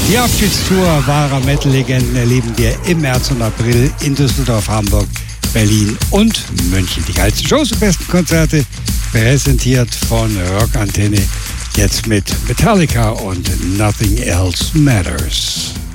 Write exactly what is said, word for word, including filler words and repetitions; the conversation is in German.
Die Abschiedstour wahrer Metal-Legenden erleben wir im März und April in Düsseldorf, Hamburg, Berlin und München. Die geilsten Shows und besten Konzerte präsentiert von Rockantenne. Jetzt mit Metallica und Nothing Else Matters.